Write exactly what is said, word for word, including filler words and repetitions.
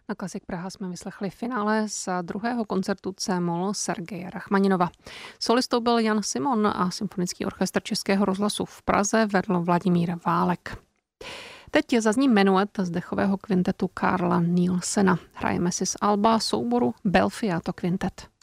Na Klasik Praha jsme vyslechli finále z druhého koncertu C-moll Sergeje Rachmaninova. Solistou byl Jan Simon a Symfonický orchestr Českého rozhlasu v Praze vedl Vladimír Válek. Teď zazní menuet z dechového kvintetu Carla Nielsena. Hrajeme si z alba souboru Belfiato Quintet.